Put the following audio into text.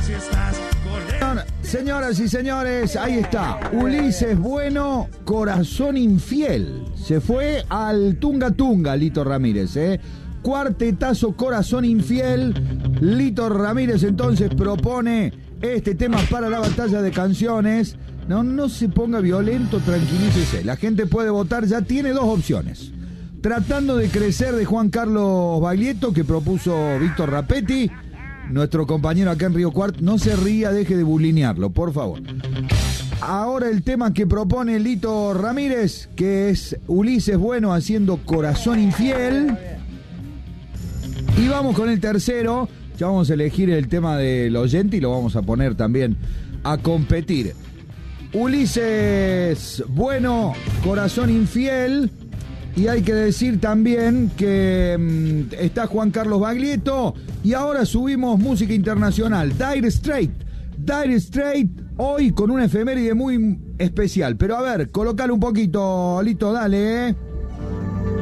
Señoras y señores, ahí está. Ulises Bueno, Corazón Infiel. Se fue al Tunga Tunga, Lito Ramírez, Cuartetazo, Corazón Infiel. Lito Ramírez entonces propone este tema para la batalla de canciones. No se ponga violento, tranquilícese. La gente puede votar, ya tiene dos opciones. Tratando de crecer, de Juan Carlos Baglietto, que propuso Víctor Rapetti, nuestro compañero acá en Río Cuarto. No se ría, deje de bulinearlo, por favor. Ahora el tema que propone Lito Ramírez, que es Ulises Bueno haciendo Corazón Infiel. Y vamos con el tercero. Ya vamos a elegir el tema del oyente y lo vamos a poner también a competir. Ulises Bueno, Corazón Infiel. Y hay que decir también que está Juan Carlos Baglietto. Y ahora subimos música internacional. Dire Straits, hoy con una efeméride muy especial. Pero a ver, colocale un poquito, Lito, dale,